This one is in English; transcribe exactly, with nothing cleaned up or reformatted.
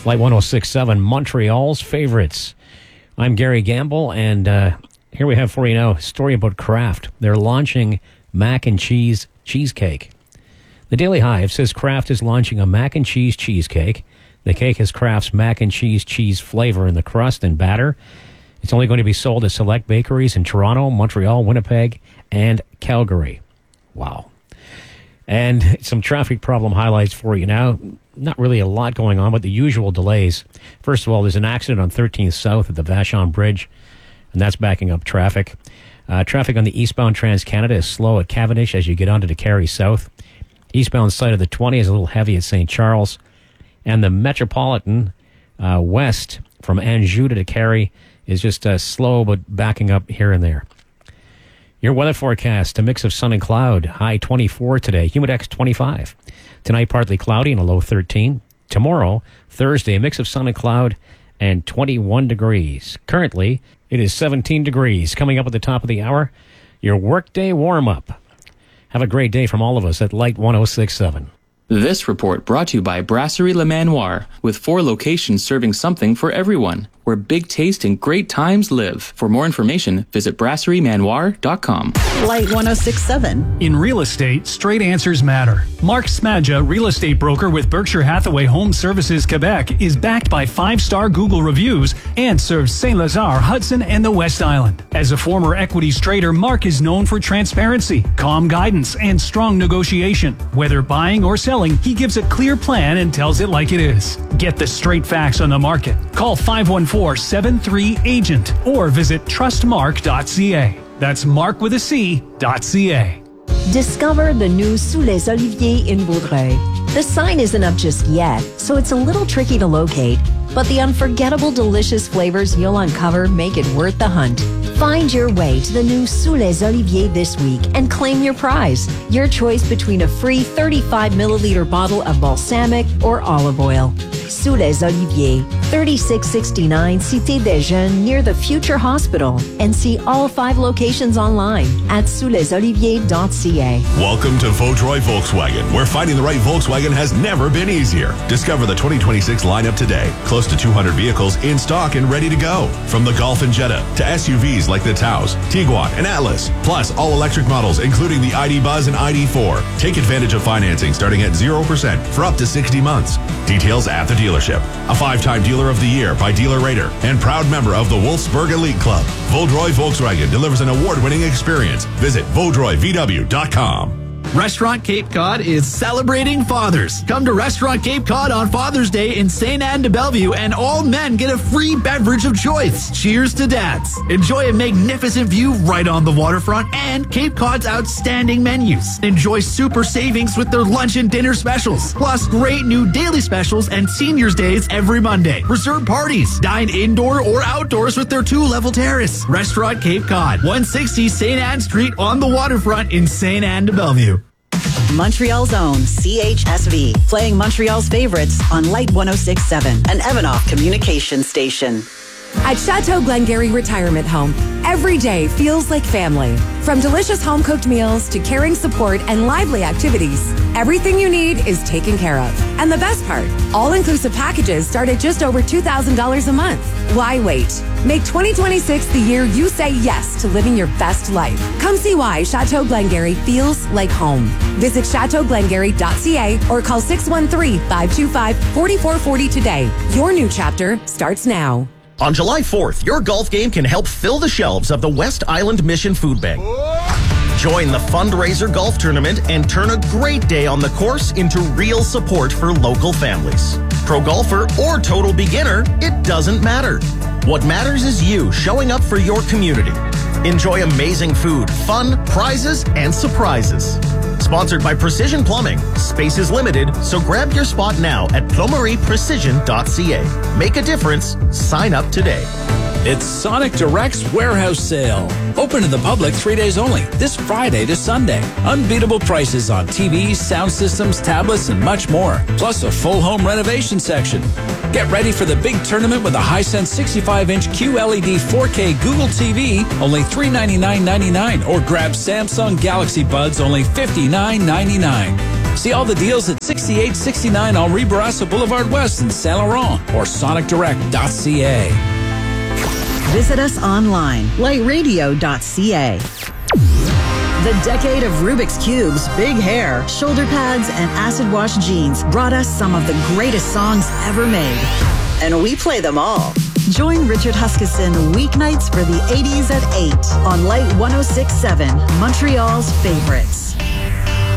Flight one oh six point seven, Montreal's favorites. I'm Gary Gamble, and uh, here we have for you now a story about Kraft. They're launching mac and cheese cheesecake. The Daily Hive says Kraft is launching a mac and cheese cheesecake. The cake has Kraft's mac and cheese cheese flavor in the crust and batter. It's only going to be sold at select bakeries in Toronto, Montreal, Winnipeg, and Calgary. Wow. And some traffic problem highlights for you now. Not really a lot going on, but the usual delays. First of all, there's an accident on thirteenth South at the Vachon Bridge, and that's backing up traffic. Uh, traffic on the eastbound Trans-Canada is slow at Cavendish as you get onto the Carey South. Eastbound side of the twenty is a little heavy at Saint Charles. And the Metropolitan uh, west from Anjou to Carey is just uh, slow, but backing up here and there. Your weather forecast, a mix of sun and cloud. High twenty-four today, Humidex twenty-five. Tonight, partly cloudy and a low thirteen. Tomorrow, Thursday, a mix of sun and cloud and twenty-one degrees. Currently, it is seventeen degrees. Coming up at the top of the hour, your workday warm-up. Have a great day from all of us at Light one oh six point seven. This report brought to you by Brasserie Le Manoir, with four locations serving something for everyone, where big taste and great times live. For more information, visit brasserie manoir dot com. Light one oh six point seven. In real estate, straight answers matter. Mark Smadja, real estate broker with Berkshire Hathaway Home Services Quebec, is backed by five-star Google reviews and serves Saint-Lazare, Hudson, and the West Island. As a former equities trader, Mark is known for transparency, calm guidance, and strong negotiation. Whether buying or selling, he gives a clear plan and tells it like it is. Get the straight facts on the market. Call five one four, seven three, agent or visit trust mark dot c a. That's Mark with a C, dot C-A. Discover the new Sous les Oliviers in Vaudreuil. The sign isn't up just yet, so it's a little tricky to locate, but the unforgettable delicious flavors you'll uncover make it worth the hunt. Find your way to the new Sous les Oliviers this week and claim your prize. Your choice between a free thirty-five milliliter bottle of balsamic or olive oil. Sous les Oliviers, thirty-six sixty-nine Cité des Jeunes near the Future Hospital. And see all five locations online at sous les oliviers dot c a. Welcome to Vaudreuil Volkswagen, where finding the right Volkswagen has never been easier. Discover the twenty twenty-six lineup today. Close to two hundred vehicles in stock and ready to go. From the Golf and Jetta to S U Vs like the Taos, Tiguan, and Atlas. Plus all-electric models, including the I D Buzz and I D four. Take advantage of financing starting at zero percent for up to sixty months. Details at the dealership. A five-time Dealer of the Year by Dealer Rater and proud member of the Wolfsburg Elite Club. Vaudreuil Volkswagen delivers an award-winning experience. Visit vaudreuil v w dot com. Restaurant Cape Cod is celebrating fathers. Come to Restaurant Cape Cod on Father's Day in Saint Anne de Bellevue, and all men get a free beverage of choice. Cheers to dads. Enjoy a magnificent view right on the waterfront and Cape Cod's outstanding menus. Enjoy super savings with their lunch and dinner specials, plus great new daily specials and seniors days every Monday. Reserve parties. Dine indoor or outdoors with their two-level terrace. Restaurant Cape Cod, one sixty Saint Anne Street on the waterfront in Saint Anne de Bellevue. Montreal's own C H S V, playing Montreal's favorites on Light one oh six point seven, an Evanoff communication station. At Chateau Glengarry Retirement Home, every day feels like family. From delicious home-cooked meals to caring support and lively activities, everything you need is taken care of. And the best part, all-inclusive packages start at just over two thousand dollars a month. Why wait? Make twenty twenty-six the year you say yes to living your best life. Come see why Chateau Glengarry feels like home. Visit chateau glengarry dot c a or call six one three, five two five, four four four zero today. Your new chapter starts now. On July fourth, your golf game can help fill the shelves of the West Island Mission Food Bank. Join the fundraiser golf tournament and turn a great day on the course into real support for local families. Pro golfer or total beginner, it doesn't matter. What matters is you showing up for your community. Enjoy amazing food, fun, prizes, and surprises. Sponsored by Precision Plumbing. Space is limited, so grab your spot now at plumerie precision dot c a. Make a difference. Sign up today. It's Sonic Direct's Warehouse Sale. Open to the public three days only, this Friday to Sunday. Unbeatable prices on T Vs, sound systems, tablets, and much more. Plus a full home renovation section. Get ready for the big tournament with a Hisense sixty-five inch Q L E D four K Google T V, only three hundred ninety-nine dollars and ninety-nine cents. Or grab Samsung Galaxy Buds, only fifty-nine dollars and ninety-nine cents. See all the deals at sixty-eight sixty-nine Henri Bourassa Boulevard West in Saint Laurent or sonic direct dot c a. Visit us online, light radio dot c a. The decade of Rubik's Cubes, big hair, shoulder pads, and acid wash jeans brought us some of the greatest songs ever made. And we play them all. Join Richard Huskisson weeknights for the eighties at eight on Light one oh six point seven, Montreal's favorites.